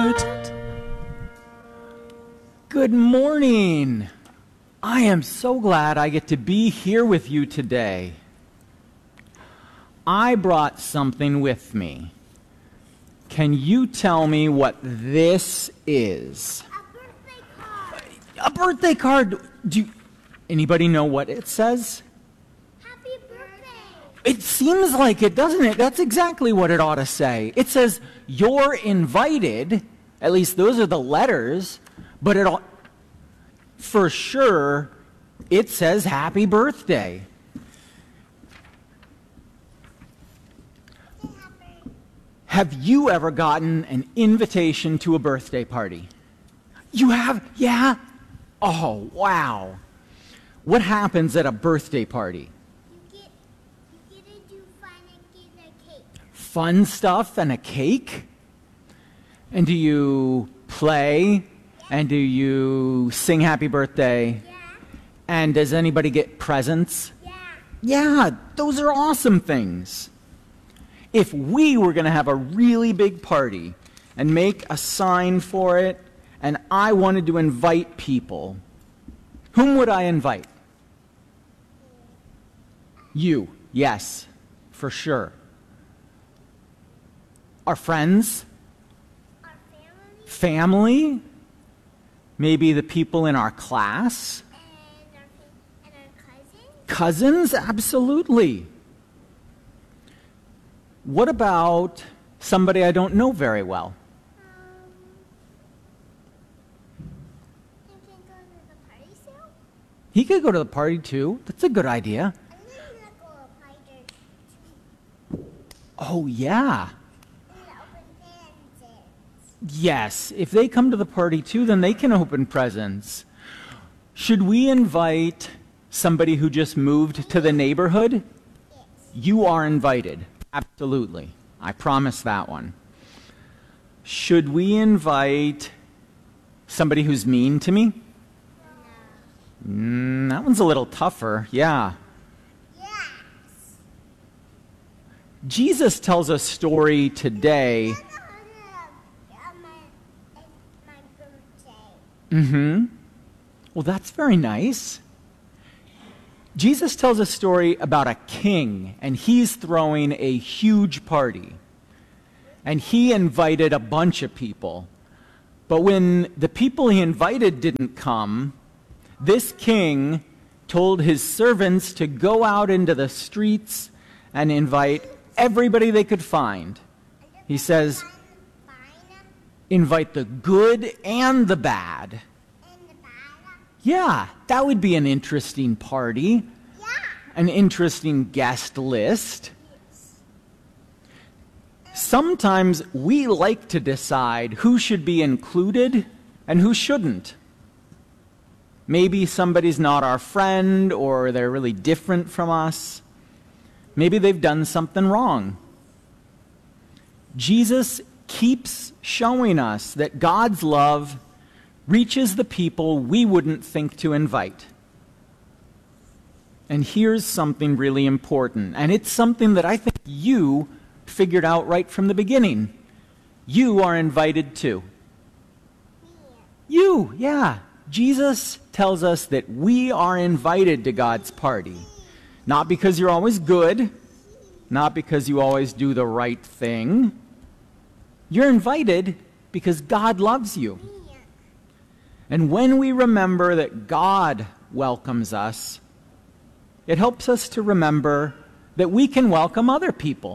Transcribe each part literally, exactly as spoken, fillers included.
Good morning. I am so glad I get to be here with you today. I brought something with me. Can you tell me what this is? A birthday card. A birthday card. Do you, anybody know what it says? Happy birthday. It seems like it, doesn't it? That's exactly what it ought to say. It says, "You're invited." At least those are the letters. But it all, for sure, it says happy birthday. Have you ever gotten an invitation to a birthday party? You have? Yeah? Oh, wow. What happens at a birthday party? You get, you get to do fun and get a cake. Fun stuff and a cake? And do you play? And do you sing happy birthday? Yeah. And does anybody get presents? Yeah. Yeah, those are awesome things. If we were going to have a really big party and make a sign for it, and I wanted to invite people, whom would I invite? You. Yes, for sure. Our friends? Our family. Family? Maybe the people in our class? And our, and our cousins. Cousins? Absolutely. What about somebody I don't know very well? Um, you can go to the party too. He could go to the party too. That's a good idea. I'm gonna go to a party too. Oh, yeah. And open presents. Yes. If they come to the party too, then they can open presents. Should we invite somebody who just moved to the neighborhood? Yes. You are invited. Absolutely. I promise that one. Should we invite somebody who's mean to me? No. Mm, that one's a little tougher. Yeah. Yes. Jesus tells a story today. I'm gonna have my, my birthday. Mm-hmm. Well, that's very nice. Jesus tells a story about a king, and he's throwing a huge party. And he invited a bunch of people. But when the people he invited didn't come, this king told his servants to go out into the streets and invite everybody they could find. He says, invite the good and the bad. Yeah, that would be an interesting party. Yeah. An interesting guest list. Sometimes we like to decide who should be included and who shouldn't. Maybe somebody's not our friend, or they're really different from us. Maybe they've done something wrong. Jesus keeps showing us that God's love reaches the people we wouldn't think to invite. And here's something really important, and it's something that I think you figured out right from the beginning. You are invited too. You, yeah. Jesus tells us that we are invited to God's party. Not because you're always good, not because you always do the right thing. You're invited because God loves you. And when we remember that God welcomes us, it helps us to remember that we can welcome other people.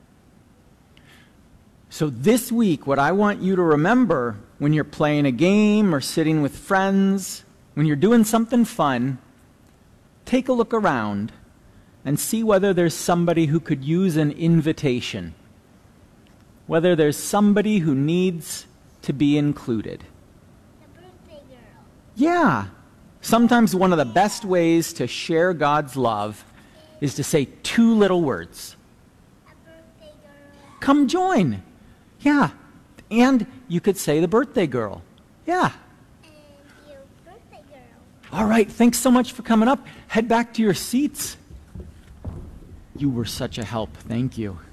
So this week, what I want you to remember when you're playing a game or sitting with friends, when you're doing something fun, take a look around and see whether there's somebody who could use an invitation, whether there's somebody who needs to be included. Yeah. Sometimes one of the best ways to share God's love is to say two little words. A birthday girl. Come join. Yeah. And you could say the birthday girl. Yeah. And you, birthday girl. All right. Thanks so much for coming up. Head back to your seats. You were such a help. Thank you.